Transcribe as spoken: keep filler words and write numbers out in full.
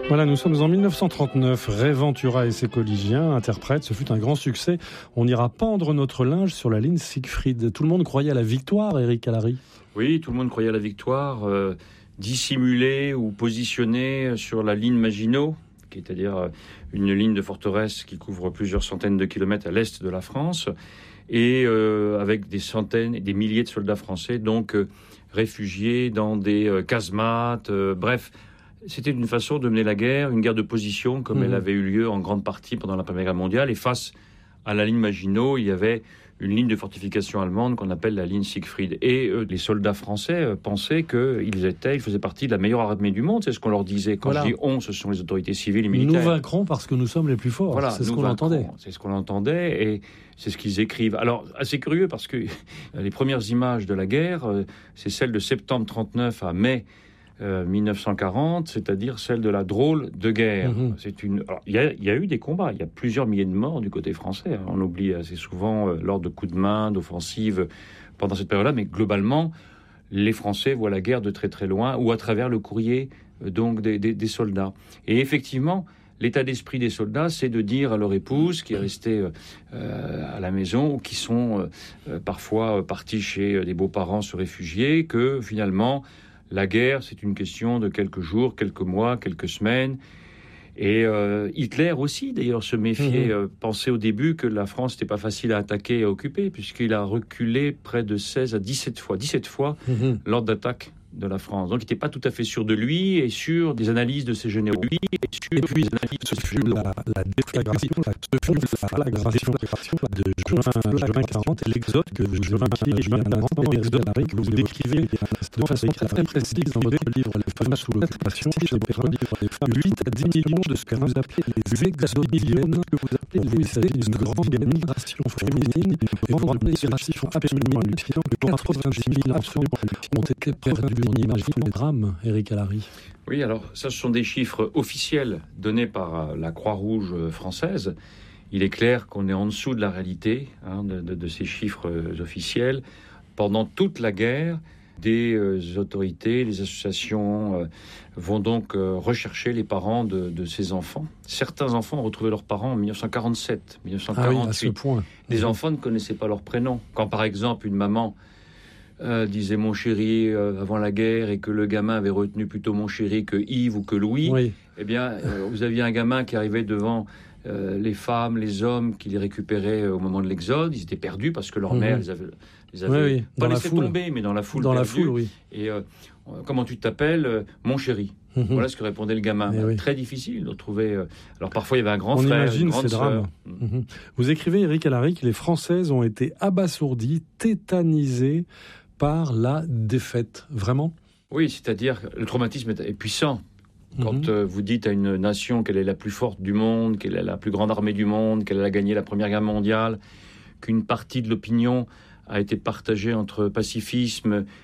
Voilà, nous sommes en dix-neuf cent trente-neuf. Ray Ventura et ses collégiens interprètent. Ce fut un grand succès. On ira pendre notre linge sur la ligne Siegfried. Tout le monde croyait à la victoire, Éric Alary. Oui, tout le monde croyait à la victoire, euh, dissimulée ou positionnée sur la ligne Maginot, qui est c'est-à-dire une ligne de forteresse qui couvre plusieurs centaines de kilomètres à l'est de la France, et euh, avec des centaines et des milliers de soldats français, donc euh, réfugiés dans des euh, casemates, euh, bref. C'était une façon de mener la guerre, une guerre de position, comme mmh. elle avait eu lieu en grande partie pendant la Première Guerre mondiale. Et face à la ligne Maginot, il y avait une ligne de fortification allemande qu'on appelle la ligne Siegfried. Et euh, les soldats français euh, pensaient qu'ils étaient, ils faisaient partie de la meilleure armée du monde. C'est ce qu'on leur disait. Quand voilà. je dis « on », ce sont les autorités civiles et militaires. Nous vaincrons parce que nous sommes les plus forts. Voilà, c'est ce qu'on entendait. C'est ce qu'on entendait et c'est ce qu'ils écrivent. Alors, assez curieux parce que les premières images de la guerre, euh, c'est celles de septembre trente-neuf à mai Euh, dix-neuf cent quarante, c'est-à-dire celle de la drôle de guerre. Mmh. C'est une. Alors, il y a, il y a eu des combats, il y a plusieurs milliers de morts du côté français. Hein. On oublie assez souvent euh, lors de coups de main, d'offensives pendant cette période-là, mais globalement, les Français voient la guerre de très très loin ou à travers le courrier euh, donc des, des, des soldats. Et effectivement, l'état d'esprit des soldats, c'est de dire à leur épouse qui est restée euh, à la maison ou qui sont euh, parfois partis chez des beaux-parents se réfugier que finalement la guerre, c'est une question de quelques jours, quelques mois, quelques semaines. Et euh, Hitler aussi, d'ailleurs, se méfiait, mmh. euh, pensait au début que la France n'était pas facile à attaquer et à occuper, puisqu'il a reculé près de seize à dix-sept fois, dix-sept fois mmh. lors d'attaques de la France. Donc, il n'était pas tout à fait sûr de lui et sûr des analyses de ses généraux. Lui et sûr et puis, des analyses ce fut la, la déflagration, la, ce fut la flagration de juin quarante et l'exode de juin quarante et l'exode que vous décrivez de façon très précise dans votre livre Les femmes sous l'occupation, huit à dix millions de ce que vous appelez les exodiliennes, que vous appelez les d'une grande migration féminine, une grande migration absolument hallucinante, que quatre-vingt-dix mille enfants ont été perdus. On imagine le drame, Éric Alary. Oui, alors ça, ce sont des chiffres officiels donnés par la Croix-Rouge française. Il est clair qu'on est en dessous de la réalité hein, de, de, de ces chiffres officiels. Pendant toute la guerre, des euh, autorités, les associations euh, vont donc euh, rechercher les parents de, de ces enfants. Certains enfants ont retrouvé leurs parents en dix-neuf cent quarante-sept, dix-neuf cent quarante-huit. Ah oui, à ce point. Des mmh. enfants ne connaissaient pas leur prénom. Quand par exemple une maman Euh, disait mon chéri euh, avant la guerre et que le gamin avait retenu plutôt mon chéri que Yves ou que Louis, oui. eh bien, euh, vous aviez un gamin qui arrivait devant euh, les femmes, les hommes qui les récupéraient euh, au moment de l'exode. Ils étaient perdus parce que leur mmh. mère les avait, les avait oui, oui. pas dans laissé tomber, mais dans la foule. Dans perdue. la foule, oui. Et euh, comment tu t'appelles euh, mon chéri. Mmh. Voilà ce que répondait le gamin. Oui. Très difficile de trouver. Euh... Alors parfois il y avait un grand On frère, imagine une grande ces sœur. drames. Mmh. Vous écrivez, Éric Alary, que les Françaises ont été abasourdies, tétanisées par la défaite, vraiment ? Oui, c'est-à-dire que le traumatisme est puissant. Quand mmh. euh, vous dites à une nation qu'elle est la plus forte du monde, qu'elle est la plus grande armée du monde, qu'elle a gagné la Première Guerre mondiale, qu'une partie de l'opinion a été partagée entre pacifisme